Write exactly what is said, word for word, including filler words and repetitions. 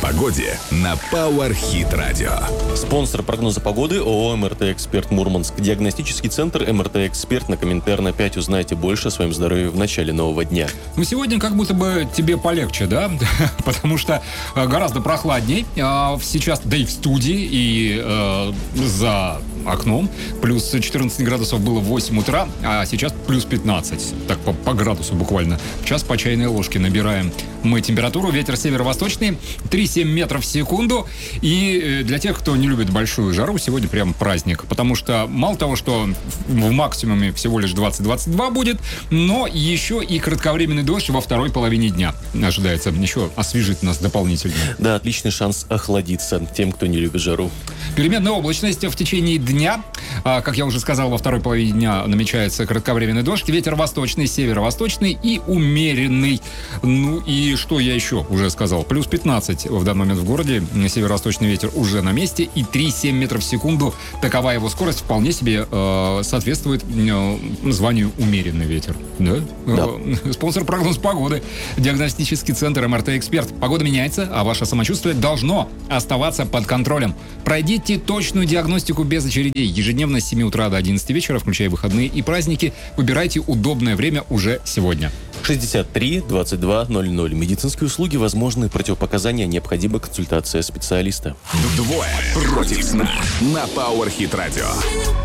погоде на Power Hit Radio. Спонсор прогноза погоды ООО «МРТ Эксперт Мурманск». Диагностический центр МРТ Эксперт на Коминтерна пять. Узнайте больше о своем здоровье в начале нового дня. Ну, сегодня как будто бы тебе полегче, да? Потому что гораздо прохладней сейчас, да и в студии, и э, за окном. Плюс четырнадцать градусов было в восемь утра, а сейчас плюс пятнадцать. Так, по, по градусу буквально. В час по чайной ложке набираем мы температуру. Ветер северо-восточный, три-семь метров в секунду. И для тех, кто не любит большую жару, сегодня прям праздник. Потому что мало того, что в максимуме всего лишь двадцать-двадцать два будет, но еще и кратковременный дождь во второй половине дня ожидается. Еще освежит нас дополнительно. Да, отличный шанс охладиться тем, кто не любит жару. Переменная облачность в течение дня. Как я уже сказал, во второй половине дня намечается кратковременный дождь. Ветер восточный, северо-восточный и умеренный. Ну и что я еще уже сказал? Плюс пятнадцать в данный момент в городе. Северо-восточный ветер уже на месте. И три-семь метров в секунду. Такова его скорость. Вполне себе э, соответствует э, званию умеренный ветер. Да? Да. Э, спонсор прогноз погоды. Диагностический центр МРТ Эксперт. Погода меняется, а ваше самочувствие должно оставаться под контролем. Пройдите точную диагностику без очередей. Ежедневно с семи утра до одиннадцати вечера, включая выходные и праздники. Выбирайте удобное время уже сегодня. шестьдесят три двадцать два ноль ноль. Медицинские услуги, возможны противопоказания, необходима консультация специалиста. Двое против сна на Power Hit Radio.